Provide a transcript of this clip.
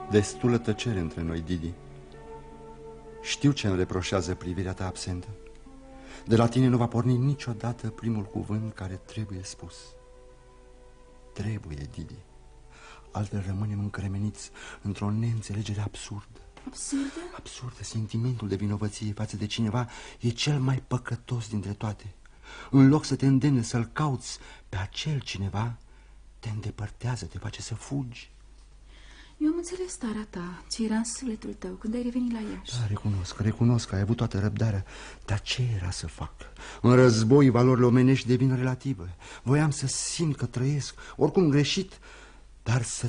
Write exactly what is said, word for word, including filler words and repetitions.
Destulă tăcere între noi, Didi. Știu ce îmi reproșează privirea ta absentă. De la tine nu va porni niciodată primul cuvânt care trebuie spus. Trebuie, Didi. Altfel rămânem încremeniți într-o neînțelegere absurdă. Absurdă? Absurdă. Sentimentul de vinovăție față de cineva e cel mai păcătos dintre toate. În loc să te îndemne să-l cauți pe acel cineva, te îndepărtează, te face să fugi. Eu am înțeles starea ta, ce era în sufletul tău când ai revenit la Iași. Da, recunosc, recunosc că ai avut toată răbdarea. Dar ce era să fac? În război valorile omenești devin relative. Voiam să simt că trăiesc, oricum greșit, dar să